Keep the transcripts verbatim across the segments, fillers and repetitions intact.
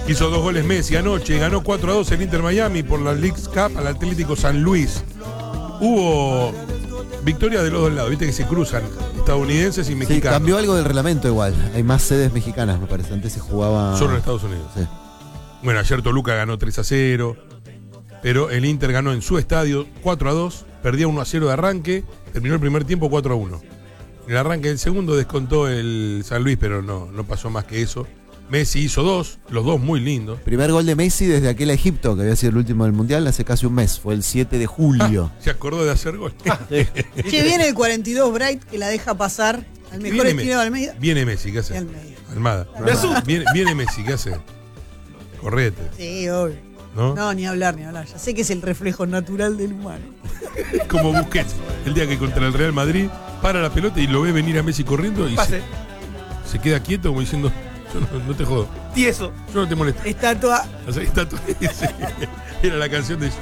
Hizo dos goles Messi anoche, ganó cuatro a dos el Inter Miami por la Leagues Cup al Atlético San Luis. Hubo victoria de los dos lados, viste que se cruzan estadounidenses y Sí, mexicanos. cambió algo del reglamento igual. Hay más sedes mexicanas, me parece. Antes se jugaba. Solo en Estados Unidos. Sí. Bueno, ayer Toluca ganó tres a cero, pero el Inter ganó en su estadio cuatro a dos, perdía uno a cero de arranque, terminó el primer tiempo cuatro a uno. En el arranque del segundo descontó el San Luis, pero no, no pasó más que eso. Messi hizo dos, los dos muy lindos. Primer gol de Messi desde aquel Egipto, que había sido el último del Mundial, hace casi un mes. Fue el siete de julio. Ah, se acordó de hacer gol. Che, viene el cuarenta y dos Bright que la deja pasar al mejor Viene estilo de Me- Almeida. Viene Messi, ¿qué hace? Almeida. Almada. Me asusta. Viene, viene Messi, ¿qué hace? Correte, Sí, obvio. ¿no? No, ni hablar, ni hablar. Ya sé que es el reflejo natural del humano. Como Busquets, el día que contra el Real Madrid para la pelota y lo ve venir a Messi corriendo y Pase. se, se queda quieto como diciendo, yo no, no te jodo, Tieso. yo no te molesto. Estatua. O sea, está todo- sí, era la canción de Jesús.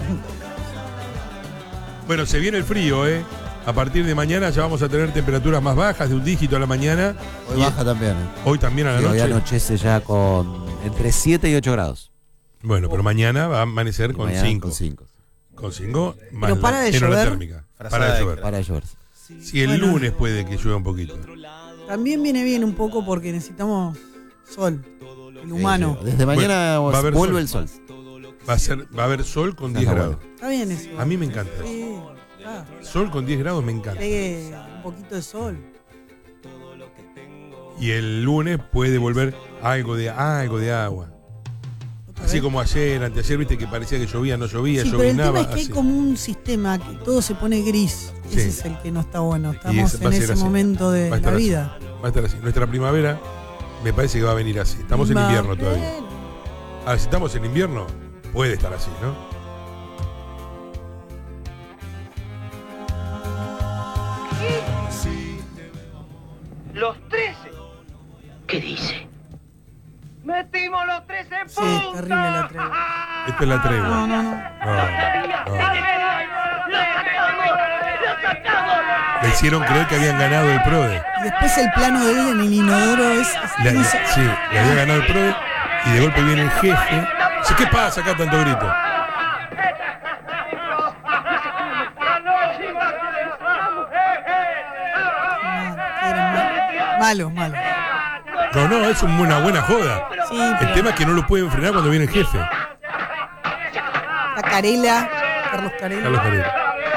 Bueno, se viene el frío, ¿eh? A partir de mañana ya vamos a tener temperaturas más bajas, de un dígito a la mañana. Hoy Y baja también. ¿eh? Hoy también a la Sí, hoy noche. anochece ya con entre siete y ocho grados. Bueno, pero mañana va a amanecer con Mañana cinco. Con cinco. Con cinco, más Pero para la, de menos la llover. térmica. Frazada Para de de llover. Para llover. Si el Bueno. lunes puede que llueva un poquito. También viene bien un poco porque necesitamos sol. El humano. Sí, sí. Desde mañana Bueno, va a haber vuelve sol. el sol. Va a ser, va a haber sol con Está diez bueno. grados. Está bien eso. A mí me encanta. Sí, ah, Sol con diez grados me encanta. pegue un poquito de sol. Y el lunes puede volver algo de algo de agua. Otra Así vez. como ayer, anteayer, viste que parecía que llovía, no llovía, Sí, pero el llovinaba. tema es que hay así. como un sistema que todo se pone gris. Sí. Ese es el que no está bueno. Y Estamos ese va a en ser ese así. momento de Va a la estar así. vida. Va a estar así. Nuestra primavera me parece que va a venir así. Estamos en Va- invierno todavía. Bueno. Ahora, si estamos en invierno, puede estar así, ¿no? Los trece. ¿Qué dice? Metimos los trece Sí, puntos. terrible la tregua. Esta es la tregua. No, no, no. No, no. ¡Lo sacamos! ¡Lo sacamos! Le hicieron creer que habían ganado el PRODE. Y después el plano de él en el inodoro es. es- Le- no le- sé. sí, le había ganado el PRODE y de golpe viene el jefe. Dice, ¿qué pasa acá tanto grito? No, eran mal- malos, malos. No, no, es una buena joda. Sí, El pero tema es que no lo pueden frenar cuando viene el jefe. la Carela, Carlos Carela. Carlos Carrera.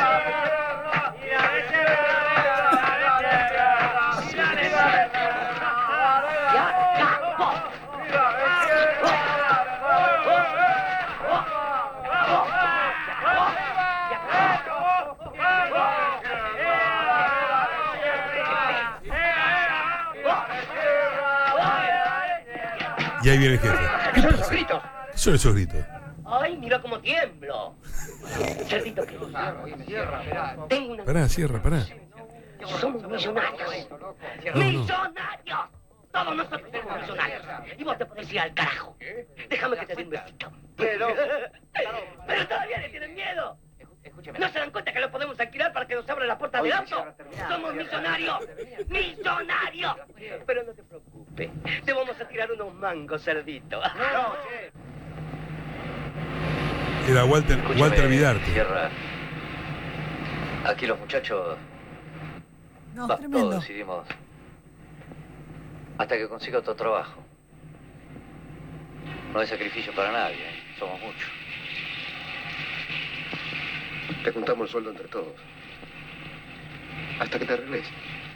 Y ahí viene el jefe. ¿Qué Son los pasa? gritos. ¿Qué son esos gritos? ¡Ay, mira cómo tiemblo! Cerdito que tengo una... Pará, cierra, pará. Somos millonarios. ¡Millonarios! Todos nosotros somos millonarios. Y vos te podés ir al carajo. Déjame que te dé un besito. Pero... Pero todavía le tienen miedo. ¿No se dan cuenta que lo podemos alquilar para que nos abra la puerta del auto? ¡Somos millonarios! ¡Millonarios! Pero no te preocupes. Te vamos a tirar unos mangos, cerdito. Era Walter, Escúchame, Walter Vidarte. Sierra. Aquí los muchachos, No, va, tremendo. todos decidimos hasta que consiga otro trabajo. No hay sacrificio para nadie, ¿eh? Somos muchos. Te juntamos el sueldo entre todos. Hasta que te arregles.